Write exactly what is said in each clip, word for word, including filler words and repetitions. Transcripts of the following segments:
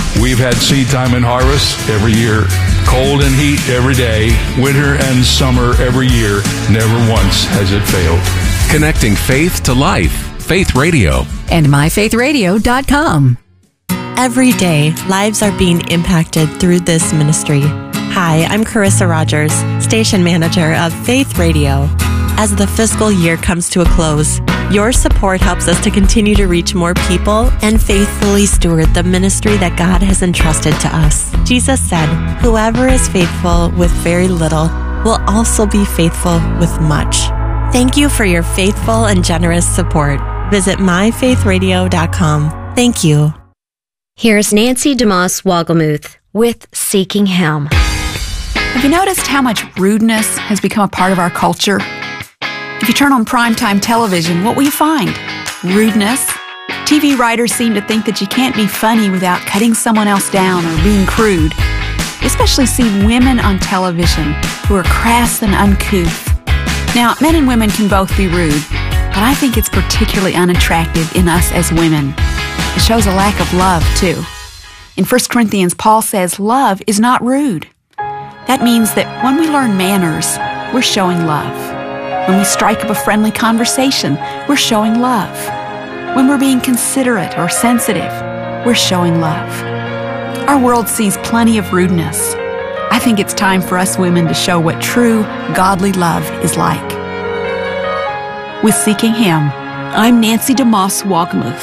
We've had seed time and harvest every year, cold and heat every day, winter and summer every year. Never once has it failed. Connecting faith to life. Faith Radio. And my faith radio dot com. Every day, lives are being impacted through this ministry. Hi, I'm Carissa Rogers, station manager of Faith Radio. As the fiscal year comes to a close, your support helps us to continue to reach more people and faithfully steward the ministry that God has entrusted to us. Jesus said, "Whoever is faithful with very little will also be faithful with much." Thank you for your faithful and generous support. Visit my faith radio dot com. Thank you. Here's Nancy DeMoss Wogelmuth with Seeking Him. Have you noticed how much rudeness has become a part of our culture? If you turn on primetime television, what will you find? Rudeness. T V writers seem to think that you can't be funny without cutting someone else down or being crude. You especially see women on television who are crass and uncouth. Now, men and women can both be rude, but I think it's particularly unattractive in us as women. It shows a lack of love, too. In First Corinthians, Paul says love is not rude. That means that when we learn manners, we're showing love. When we strike up a friendly conversation, we're showing love. When we're being considerate or sensitive, we're showing love. Our world sees plenty of rudeness. I think it's time for us women to show what true, godly love is like. With Seeking Him, I'm Nancy DeMoss Wogelmuth.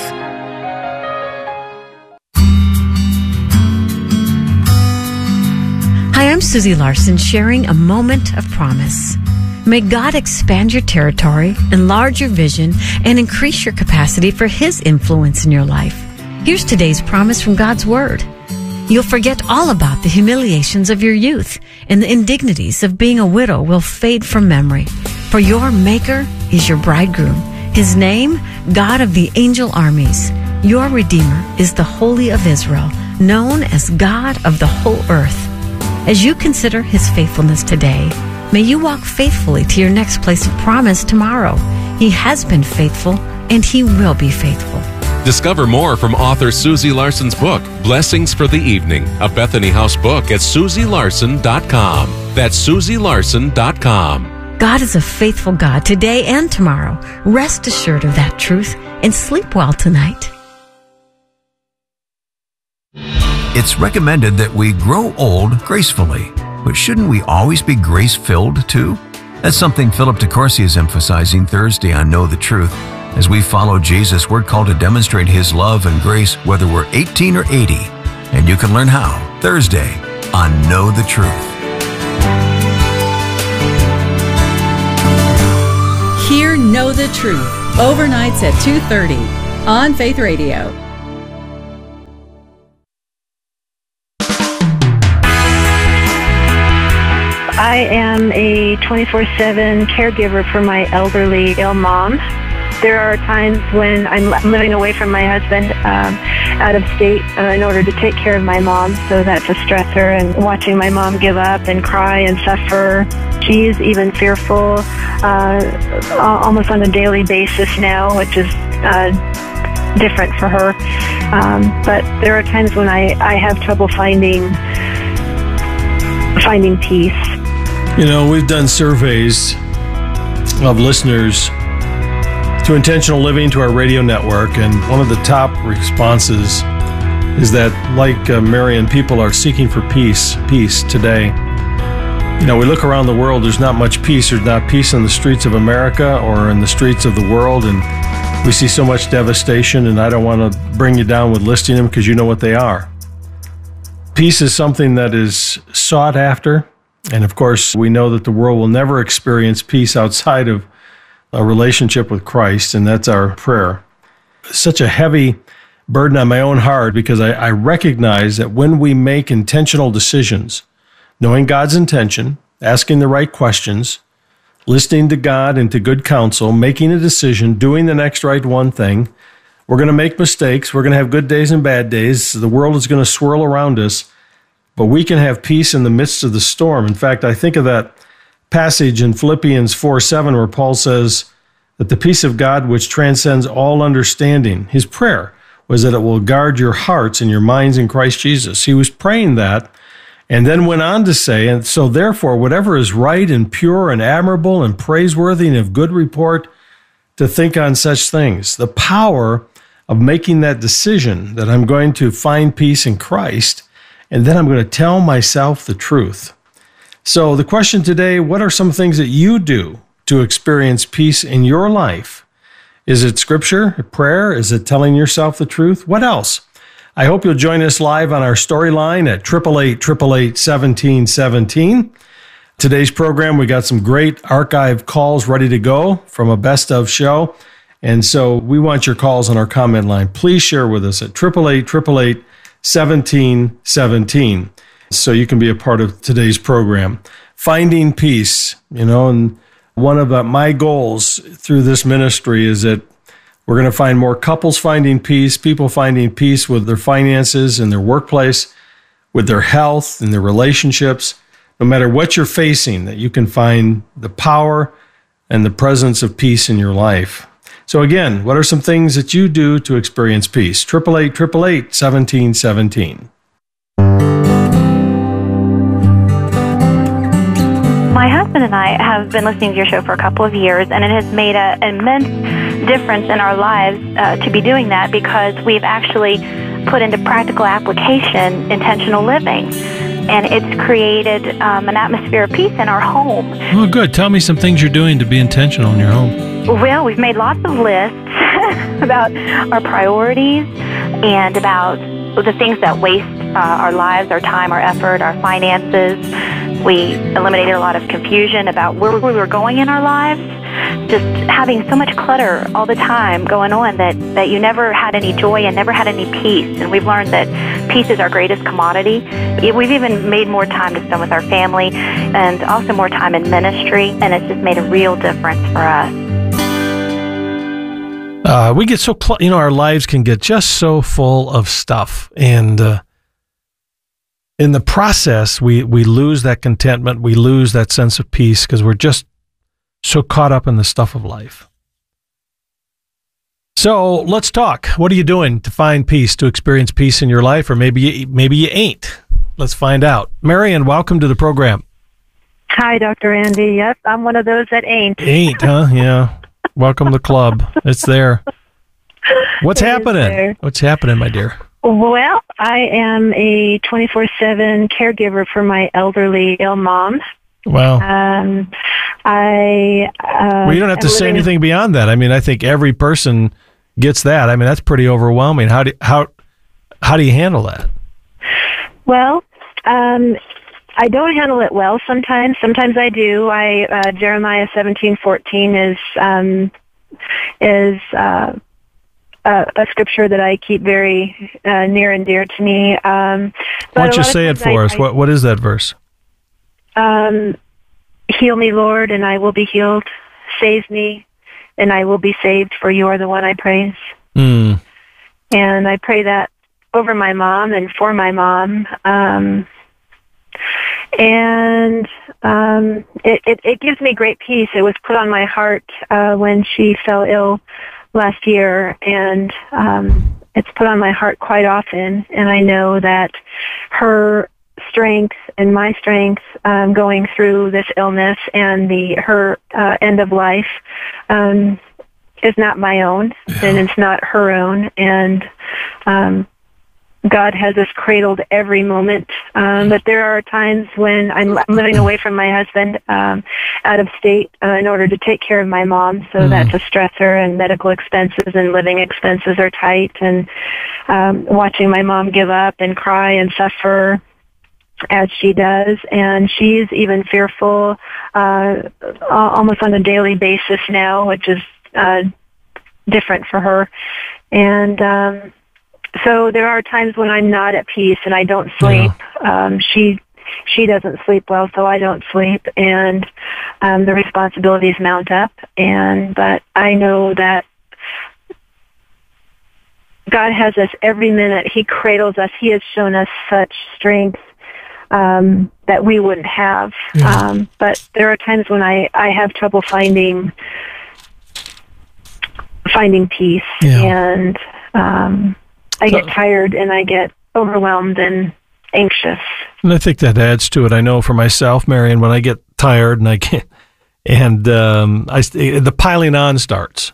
Hi, I'm Susie Larson, sharing a moment of promise. May God expand your territory, enlarge your vision, and increase your capacity for His influence in your life. Here's today's promise from God's Word. You'll forget all about the humiliations of your youth, and the indignities of being a widow will fade from memory. For your Maker is your bridegroom. His name, God of the angel armies. Your Redeemer is the Holy of Israel, known as God of the whole earth. As you consider His faithfulness today, may you walk faithfully to your next place of promise tomorrow. He has been faithful, and He will be faithful. Discover more from author Susie Larson's book, Blessings for the Evening, a Bethany House book at susie larson dot com. That's susie larson dot com. God is a faithful God today and tomorrow. Rest assured of that truth and sleep well tonight. It's recommended that we grow old gracefully, but shouldn't we always be grace-filled too? That's something Philip DeCourcy is emphasizing Thursday on Know the Truth. As we follow Jesus, we're called to demonstrate His love and grace whether we're eighteen or eighty. And you can learn how Thursday on Know the Truth. Hear Know the Truth, overnights at two thirty on Faith Radio. I am a twenty-four seven caregiver for my elderly ill mom. There are times when I'm living away from my husband um, out of state uh, in order to take care of my mom, so that's a stressor, and watching my mom give up and cry and suffer. She is even fearful uh, almost on a daily basis now, which is uh, different for her. Um, but there are times when I, I have trouble finding finding peace. You know, we've done surveys of listeners to intentional living to our radio network, and one of the top responses is that, like uh, Marion, people are seeking for peace, peace today. You know, we look around the world, there's not much peace. There's not peace in the streets of America or in the streets of the world, and we see so much devastation, and I don't want to bring you down with listing them because you know what they are. Peace is something that is sought after, and of course, we know that the world will never experience peace outside of a relationship with Christ, and that's our prayer. Such a heavy burden on my own heart because I, I recognize that when we make intentional decisions, knowing God's intention, asking the right questions, listening to God and to good counsel, making a decision, doing the next right one thing, we're going to make mistakes. We're going to have good days and bad days. The world is going to swirl around us, but we can have peace in the midst of the storm. In fact, I think of that passage in Philippians four seven where Paul says that the peace of God which transcends all understanding, his prayer, was that it will guard your hearts and your minds in Christ Jesus. He was praying that, and then went on to say, and so therefore, whatever is right and pure and admirable and praiseworthy and of good report, to think on such things. The power of making that decision that I'm going to find peace in Christ, and then I'm going to tell myself the truth. So the question today, what are some things that you do to experience peace in your life? Is it scripture, prayer? Is it telling yourself the truth? What else? I hope you'll join us live on our storyline at eight eight eight, eight eight eight, one seven one seven. Today's program, we got some great archive calls ready to go from a best of show. And so we want your calls on our comment line. Please share with us at eight eight eight, eight eight eight, one seven one seven so you can be a part of today's program. Finding peace, you know, and one of uh, my goals through this ministry is that we're going to find more couples finding peace, people finding peace with their finances and their workplace, with their health and their relationships. No matter what you're facing, that you can find the power and the presence of peace in your life. So again, what are some things that you do to experience peace? eight eight eight, eight eight eight, one seven one seven. My husband and I have been listening to your show for a couple of years, and it has made a, an immense difference in our lives uh, to be doing that, because we've actually put into practical application intentional living. And it's created um, an atmosphere of peace in our home. Well, good. Tell me some things you're doing to be intentional in your home. Well, we've made lots of lists about our priorities and about the things that waste uh, our lives, our time, our effort, our finances. We eliminated a lot of confusion about where we were going in our lives. Just having so much clutter all the time going on that, that you never had any joy and never had any peace. And we've learned that peace is our greatest commodity. We've even made more time to spend with our family and also more time in ministry, and it's just made a real difference for us. Uh, we get so, cl- you know, our lives can get just so full of stuff. And uh, in the process, we, we lose that contentment. We lose that sense of peace because we're just so caught up in the stuff of life. So let's talk. What are you doing to find peace, to experience peace in your life? Or maybe you, maybe you ain't. Let's find out. Marion, welcome to the program. Hi, Doctor Andy. Yep, I'm one of those that ain't. Ain't, huh? Yeah. Welcome to the club. It's there. What's it happening? What's happening, my dear? Well, I am a twenty-four seven caregiver for my elderly ill mom. Wow. Um, I. Uh, well, you don't have to say living... anything beyond that. I mean, I think every person gets that. I mean, that's pretty overwhelming. How do how how do you handle that? Well, um, I don't handle it well sometimes. Sometimes I do. I uh, Jeremiah seventeen fourteen is um, is uh, a, a scripture that I keep very uh, near and dear to me. Um, Why don't you say it for I, us? I, what What is that verse? Um, heal me, Lord, and I will be healed. Save me, and I will be saved, for you are the one I praise. Mm. And I pray that over my mom and for my mom. Um, and um, it, it, it gives me great peace. It was put on my heart uh, when she fell ill last year, and um, it's put on my heart quite often. And I know that her strength and my strength um, going through this illness and the her uh, end of life um, is not my own, yeah. and it's not her own. And um, God has us cradled every moment. Um, but there are times when I'm living away from my husband um, out of state uh, in order to take care of my mom. So mm. that's a stressor, and medical expenses and living expenses are tight. And um, watching my mom give up and cry and suffer as she does, and she's even fearful uh, almost on a daily basis now, which is uh, different for her. And um, so there are times when I'm not at peace and I don't sleep. Yeah. Um, she she doesn't sleep well, so I don't sleep, and um, the responsibilities mount up. And but I know that God has us every minute. He cradles us. He has shown us such strength Um, that we wouldn't have. Yeah. Um, but there are times when I, I have trouble finding finding peace. Yeah. And um, I get tired and I get overwhelmed and anxious. And I think that adds to it. I know for myself, Marion, when I get tired and I get, and um, I, the piling on starts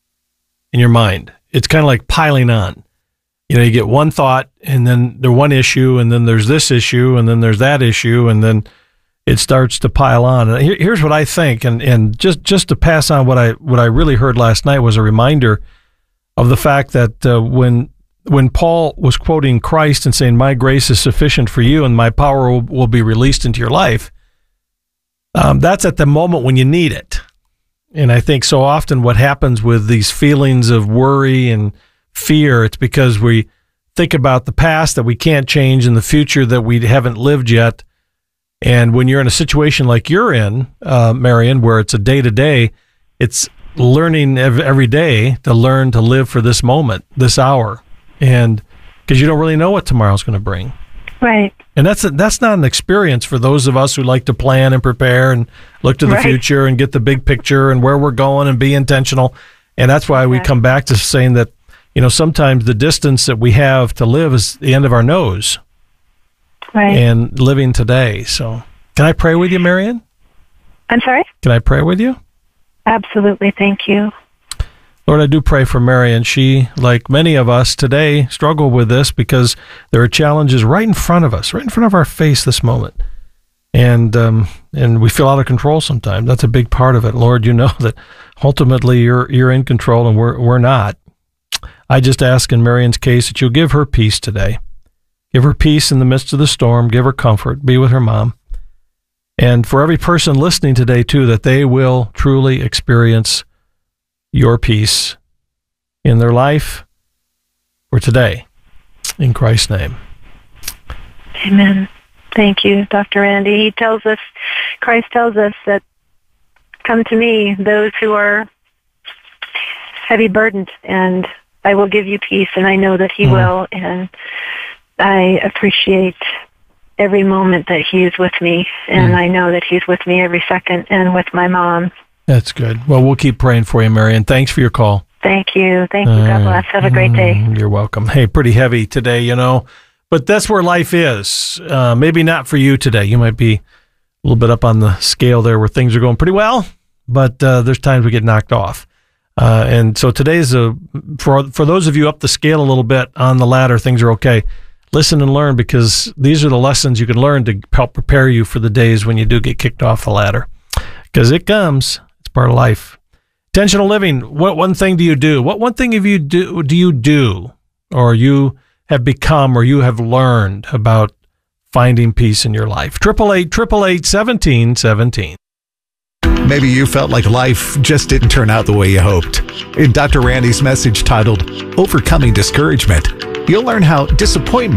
in your mind. It's kind of like piling on. You know, you get one thought, and then there's one issue, and then there's this issue, and then there's that issue, and then it starts to pile on. And here, here's what I think, and, and just, just to pass on what I what I really heard last night was a reminder of the fact that uh, when when Paul was quoting Christ and saying, "My grace is sufficient for you, and my power will, will be released into your life," um, that's at the moment when you need it. And I think so often what happens with these feelings of worry and fear, it's because we think about the past that we can't change and the future that we haven't lived yet. And when you're in a situation like you're in, uh, Marion, where it's a day-to-day, it's learning every day to learn to live for this moment, this hour, and because you don't really know what tomorrow's going to bring. Right. And that's a, that's not an experience for those of us who like to plan and prepare and look to the Right. future and get the big picture and where we're going and be intentional. And that's why we come back to saying that, you know, sometimes the distance that we have to live is the end of our nose. Right. And living today. So can I pray with you, Marion? I'm sorry? Can I pray with you? Absolutely. Thank you. Lord, I do pray for Marion. She, like many of us today, struggle with this because there are challenges right in front of us, right in front of our face this moment. And um, and we feel out of control sometimes. That's a big part of it. Lord, you know that ultimately you're you're in control and we're we're not. I just ask in Marion's case that you'll give her peace today. Give her peace in the midst of the storm. Give her comfort. Be with her mom. And for every person listening today, too, that they will truly experience your peace in their life for today. In Christ's name. Amen. Thank you, Doctor Randy. He tells us, Christ tells us that, come to me, those who are heavy burdened, and I will give you peace, and I know that he mm. will, and I appreciate every moment that he is with me, and mm. I know that he's with me every second and with my mom. That's good. Well, we'll keep praying for you, Marion. Thanks for your call. Thank you. Thank you. God bless. Have a great day. You're welcome. Hey, pretty heavy today, you know, but that's where life is. Uh, maybe not for you today. You might be a little bit up on the scale there where things are going pretty well, but uh, there's times we get knocked off. Uh, and so today's a, for for those of you up the scale a little bit on the ladder, things are okay. Listen and learn, because these are the lessons you can learn to help prepare you for the days when you do get kicked off the ladder, because it comes. It's part of life. Intentional living. What one thing do you do? What one thing have you do do you do, or you have become, or you have learned about finding peace in your life? Triple eight, triple eight, seventeen, seventeen. Maybe you felt like life just didn't turn out the way you hoped. In Doctor Randy's message titled "Overcoming Discouragement," you'll learn how disappointment